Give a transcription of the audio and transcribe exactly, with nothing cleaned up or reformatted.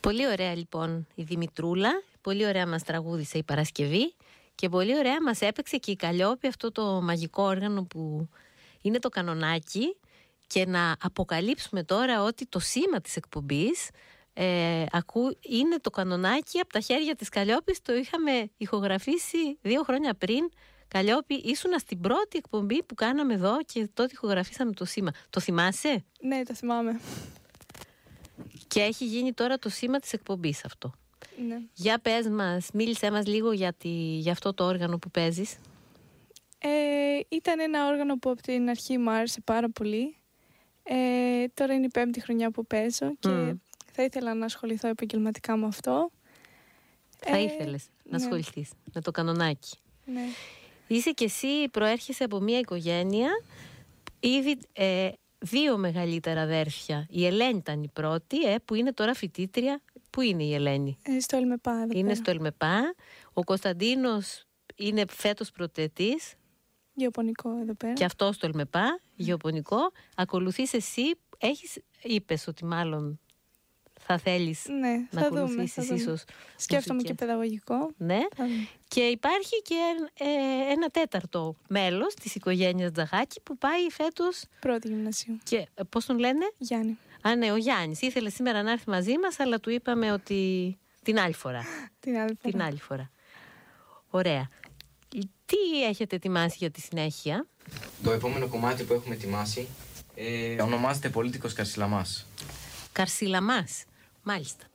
Πολύ ωραία λοιπόν η Δημητρούλα, πολύ ωραία μας τραγούδισε η Παρασκευή και πολύ ωραία μας έπαιξε και η Καλλιόπη, αυτό το μαγικό όργανο που είναι το κανονάκι. Και να αποκαλύψουμε τώρα ότι το σήμα της εκπομπής ε, ακού, είναι το κανονάκι από τα χέρια της Καλλιόπης. Το είχαμε ηχογραφήσει δύο χρόνια πριν. Καλλιόπη, ήσουνα στην πρώτη εκπομπή που κάναμε εδώ και τότε ηχογραφήσαμε το σήμα. Το θυμάσαι? Ναι, το θυμάμαι. Και έχει γίνει τώρα το σήμα της εκπομπής αυτό. Ναι. Για πες μας, μίλησέ μας λίγο για, τη, για αυτό το όργανο που παίζεις. Ε, ήταν ένα όργανο που από την αρχή μου άρεσε πάρα πολύ. Ε, τώρα είναι η πέμπτη χρονιά που παίζω και mm. θα ήθελα να ασχοληθώ επαγγελματικά με αυτό. Θα ε, ήθελες να ναι. ασχοληθείς με το κανονάκι. Ναι. Είσαι και εσύ, προέρχεσαι από μια οικογένεια, ήδη ε, δύο μεγαλύτερα αδέρφια. Η Ελένη ήταν η πρώτη, ε, που είναι τώρα φοιτήτρια. Πού είναι η Ελένη? Ε, στο Ελμεπά. Εδώ είναι πέρα. στο Ελμεπά. Ο Κωνσταντίνος είναι φέτος πρωτοετής. Γεωπονικό εδώ πέρα. Και αυτό στο Ελμεπά, γεωπονικό. Ακολουθείς εσύ, έχεις, είπες ότι μάλλον θα θέλεις ναι, να θα ακολουθήσεις δούμε, θα ίσως δούμε. Σκέφτομαι μουσικές. Και παιδαγωγικό. Ναι. Και υπάρχει και ε, ένα τέταρτο μέλος της οικογένειας Τζαχάκη που πάει φέτος πρώτη γυμνασίου. Και ε, πώς τον λένε? Γιάννη. Α, ναι, ο Γιάννης ήθελε σήμερα να έρθει μαζί μας, αλλά του είπαμε ότι την άλλη φορά. την άλλη φορά. Την άλλη φορά. Ωραία. Τι έχετε ετοιμάσει για τη συνέχεια? Το επόμενο κομμάτι που έχουμε ετοιμάσει ε, ονομάζεται Πολίτικος Καρσιλαμάς. Καρσιλαμάς, μάλιστα.